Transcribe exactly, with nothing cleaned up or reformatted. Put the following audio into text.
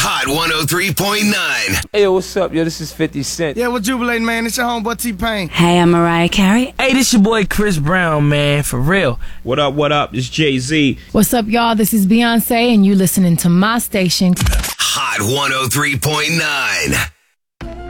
Hot one oh three point nine. Hey, yo, what's up, yo? This is fifty Cent. Yeah, we're jubilating, man. It's your homeboy T-Pain. Hey, I'm Mariah Carey. Hey, this your boy Chris Brown, man, for real. What up, what up? This Jay-Z. What's up, y'all? This is Beyonce, and you listening to my station. Hot one oh three point nine.